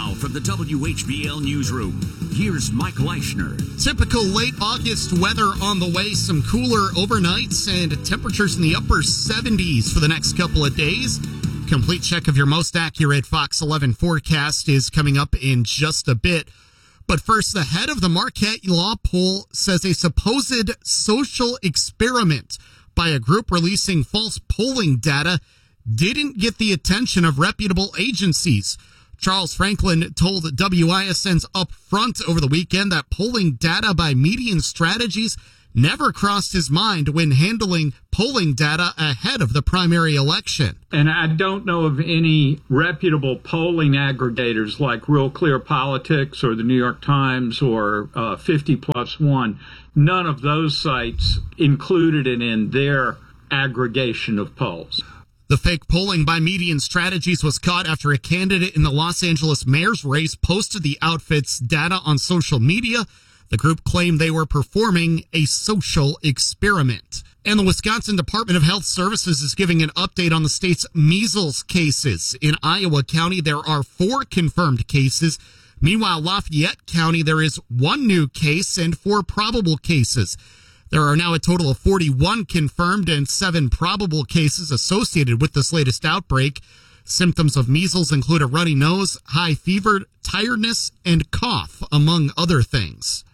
Now, from the WHBL Newsroom, here's Mike Leischner. Typical late August weather on the way. Some cooler overnights and temperatures in the upper 70s for the next couple of days. Complete check of your most accurate Fox 11 forecast is coming up in just a bit. But first, the head of the Marquette Law poll says a supposed social experiment by a group releasing false polling data didn't get the attention of reputable agencies. Charles Franklin told WISN's Upfront over the weekend that polling data by Median Strategies never crossed his mind when handling polling data ahead of the primary election. And I don't know of any reputable polling aggregators like Real Clear Politics or the New York Times or 50+1. None of those sites included it in their aggregation of polls. The fake polling by Median Strategies was caught after a candidate in the Los Angeles mayor's race posted the outfit's data on social media. The group claimed they were performing a social experiment. And the Wisconsin Department of Health Services is giving an update on the state's measles cases. In Iowa County, there are 4 confirmed cases. Meanwhile, Lafayette County, there is 1 new case and 4 probable cases. There are now a total of 41 confirmed and 7 probable cases associated with this latest outbreak. Symptoms of measles include a runny nose, high fever, tiredness, and cough, among other things.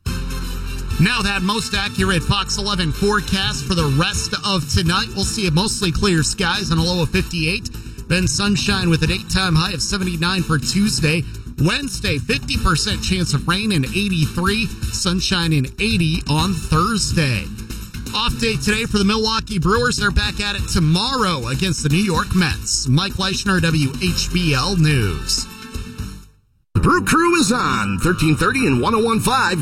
Now that most accurate Fox 11 forecast for the rest of tonight. We'll see mostly clear skies and a low of 58. Then sunshine with a daytime high of 79 for Tuesday. Wednesday, 50% chance of rain and 83. Sunshine and 80 on Thursday. Off day today for the Milwaukee Brewers. They're back at it tomorrow against the New York Mets. Mike Leischner, WHBL News. The Brew Crew is on 1330 and 101.5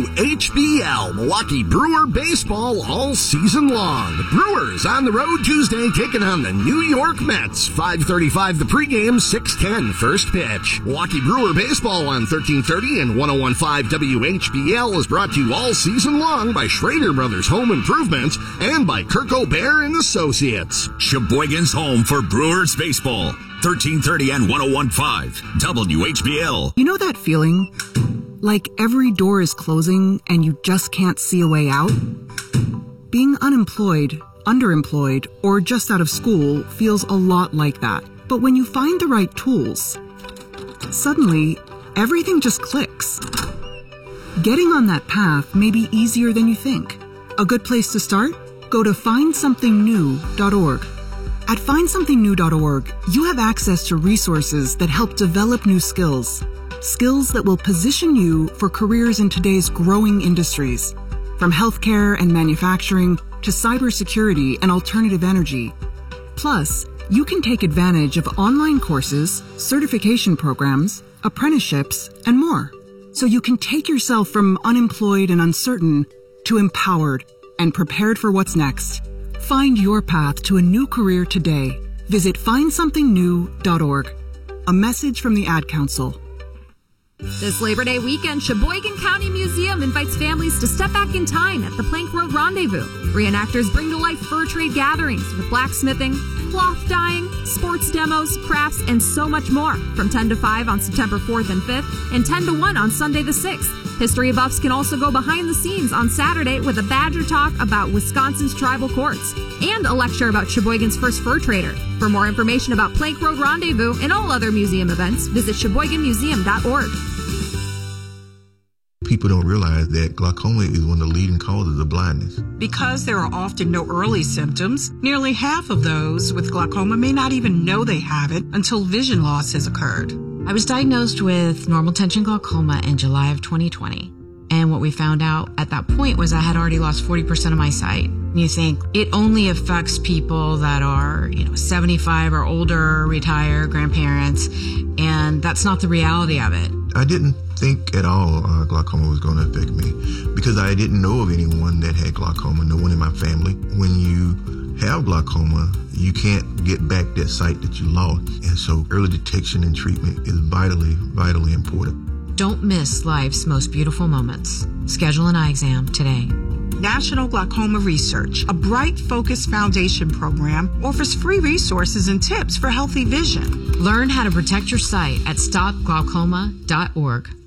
WHBL. Milwaukee Brewer baseball all season long. The Brewers on the road Tuesday taking on the New York Mets. 5:35 the pregame, 6:10 first pitch. Milwaukee Brewer baseball on 1330 and 101.5 WHBL is brought to you all season long by Schrader Brothers Home Improvement and by Kirk O'Bear and Associates. Sheboygan's home for Brewers baseball. 1330 and 101.5 WHBL. You know that feeling? Like every door is closing and you just can't see a way out? Being unemployed, underemployed, or just out of school feels a lot like that. But when you find the right tools, suddenly everything just clicks. Getting on that path may be easier than you think. A good place to start? Go to findsomethingnew.org. At findsomethingnew.org, you have access to resources that help develop new skills. Skills that will position you for careers in today's growing industries, from healthcare and manufacturing to cybersecurity and alternative energy. Plus, you can take advantage of online courses, certification programs, apprenticeships, and more. So you can take yourself from unemployed and uncertain to empowered and prepared for what's next. Find your path to a new career today. Visit findsomethingnew.org. A message from the Ad Council. This Labor Day weekend, Sheboygan County Museum invites families to step back in time at the Plank Road Rendezvous. Reenactors bring to life fur trade gatherings with blacksmithing, cloth dyeing, sports demos, crafts, and so much more from 10 to 5 on September 4th and 5th and 10 to 1 on Sunday the 6th. History buffs can also go behind the scenes on Saturday with a Badger talk about Wisconsin's tribal courts and a lecture about Sheboygan's first fur trader. For more information about Plank Road Rendezvous and all other museum events, visit SheboyganMuseum.org. People don't realize that glaucoma is one of the leading causes of blindness. Because there are often no early symptoms, nearly half of those with glaucoma may not even know they have it until vision loss has occurred. I was diagnosed with normal tension glaucoma in July of 2020. And what we found out at that point was I had already lost 40% of my sight. You think it only affects people that are, 75 or older, retired, grandparents, and that's not the reality of it. I didn't think at all glaucoma was going to affect me because I didn't know of anyone that had glaucoma, no one in my family. When you have glaucoma, you can't get back that sight that you lost. And so early detection and treatment is vitally, vitally important. Don't miss life's most beautiful moments. Schedule an eye exam today. National Glaucoma Research, a Bright Focus Foundation program, offers free resources and tips for healthy vision. Learn how to protect your sight at stopglaucoma.org.